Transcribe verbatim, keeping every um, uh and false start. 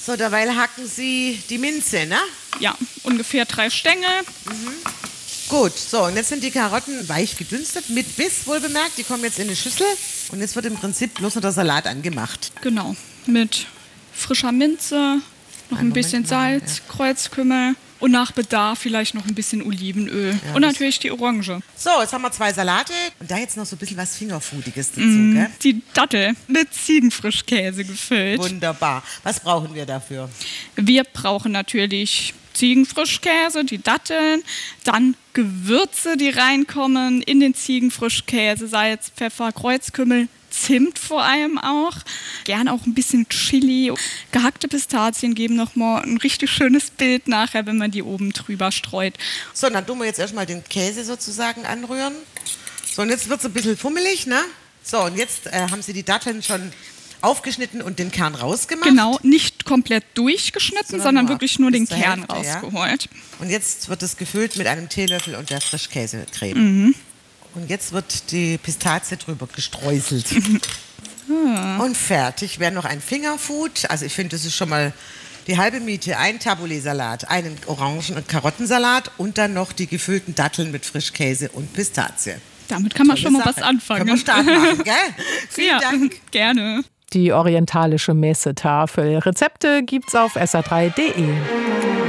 So, derweil hacken Sie die Minze, ne? Ja, ungefähr drei Stängel. Mhm. Gut, so, und jetzt sind die Karotten weich gedünstet, mit Biss wohlbemerkt. Die kommen jetzt in eine Schüssel und jetzt wird im Prinzip bloß noch der Salat angemacht. Genau, mit frischer Minze, noch Einen ein bisschen Moment mal, Salz, ja. Kreuzkümmel und nach Bedarf vielleicht noch ein bisschen Olivenöl. Ja, und das- natürlich die Orange. So, jetzt haben wir zwei Salate und da jetzt noch so ein bisschen was Fingerfoodiges dazu, Mm, gell? die Dattel mit Ziegenfrischkäse gefüllt. Wunderbar. Was brauchen wir dafür? Wir brauchen natürlich Ziegenfrischkäse, die Datteln, dann Gewürze, die reinkommen in den Ziegenfrischkäse, Salz, Pfeffer, Kreuzkümmel, Zimt vor allem auch. Gerne auch ein bisschen Chili. Gehackte Pistazien geben nochmal ein richtig schönes Bild nachher, wenn man die oben drüber streut. So, dann tun wir jetzt erstmal den Käse sozusagen anrühren. So, und jetzt wird es ein bisschen fummelig, ne? So, und jetzt äh, haben Sie die Datteln schon aufgeschnitten und den Kern rausgemacht. Genau, nicht komplett durchgeschnitten, Sondern sondern nur wirklich nur bis den zur Kern Hälfte, ja. rausgeholt. Und jetzt wird es gefüllt mit einem Teelöffel und der Frischkäsecreme. Mhm. Und jetzt wird die Pistazie drüber gestreuselt. Und fertig wäre noch ein Fingerfood. Also ich finde, das ist schon mal die halbe Miete. Ein Tabbouleh-Salat, einen Orangen- und Karottensalat und dann noch die gefüllten Datteln mit Frischkäse und Pistazie. Damit kann man Tolle schon mal Sache. was anfangen. Können wir Start machen, gell? Vielen Ja, Dank. gerne. Die orientalische Messetafel. Rezepte gibt's auf S R drei punkt de.